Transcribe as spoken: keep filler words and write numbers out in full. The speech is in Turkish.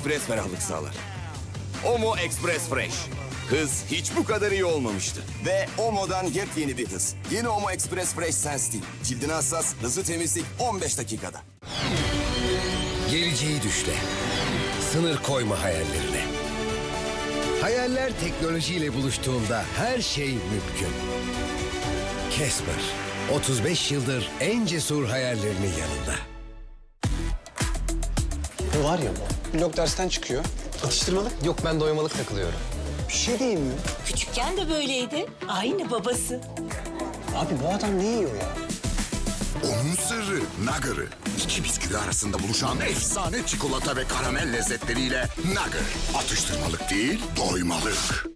Express ferahlık sağlar. Omo Express Fresh. Hız hiç bu kadar iyi olmamıştı. Ve Omo'dan yepyeni bir hız. Yeni Omo Express Fresh Sensitive. Cildine hassas, hızlı temizlik on beş dakikada. Geleceği düşle. Sınır koyma hayallerine. Hayaller teknolojiyle buluştuğunda her şey mümkün. Casper, otuz beş yıldır en cesur hayallerinin yanında. Bu var ya bu. Blok dersten çıkıyor. Atıştırmalık. Yok ben doymalık takılıyorum. Bir şey diyeyim mi? Küçükken de böyleydi. Aynı babası. Abi bu adam ne yiyor ya? Onun sırrı Nugger'ı. İki bisküvi arasında buluşan efsane çikolata ve karamel lezzetleriyle Nugger. Atıştırmalık değil, doymalık.